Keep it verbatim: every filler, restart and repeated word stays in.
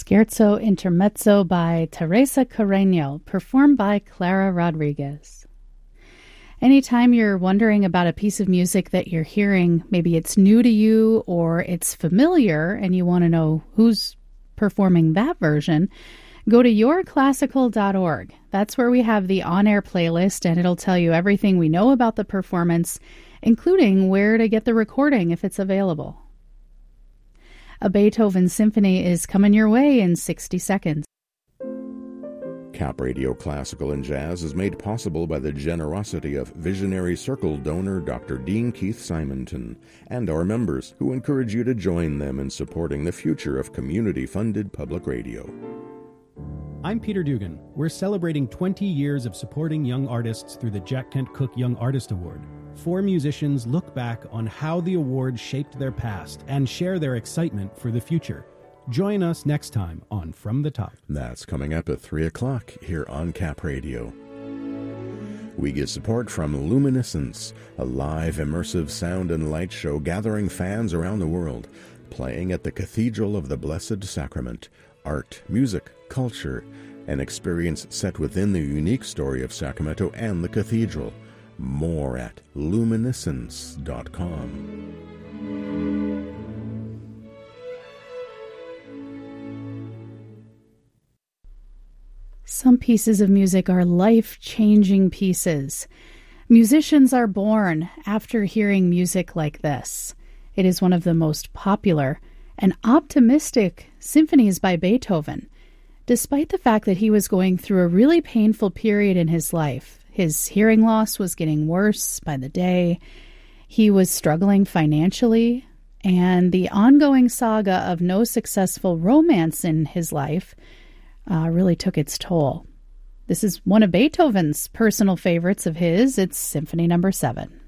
Scherzo Intermezzo by Teresa Carreño, performed by Clara Rodriguez. Anytime you're wondering about a piece of music that you're hearing, maybe it's new to you or it's familiar and you want to know who's performing that version, go to your classical dot org. That's where we have the on-air playlist, and it'll tell you everything we know about the performance, including where to get the recording if it's available. A Beethoven symphony is coming your way in sixty seconds. Cap Radio Classical and Jazz is made possible by the generosity of Visionary Circle donor Doctor Dean Keith Simonton and our members, who encourage you to join them in supporting the future of community-funded public radio. I'm Peter Dugan. We're celebrating twenty years of supporting young artists through the Jack Kent Cooke Young Artist Award. Four musicians look back on how the award shaped their past and share their excitement for the future. Join us next time on From the Top. That's coming up at three o'clock here on Cap Radio. We get support from Luminescence, a live immersive sound and light show gathering fans around the world, playing at the Cathedral of the Blessed Sacrament. Art, music, culture, an experience set within the unique story of Sacramento and the cathedral. More at luminescence dot com. Some pieces of music are life-changing pieces. Musicians are born after hearing music like this. It is one of the most popular and optimistic symphonies by Beethoven, despite the fact that he was going through a really painful period in his life. His hearing loss was getting worse by the day. He was struggling financially, and the ongoing saga of no successful romance in his life uh, really took its toll. This is one of Beethoven's personal favorites of his. It's Symphony Number Seven.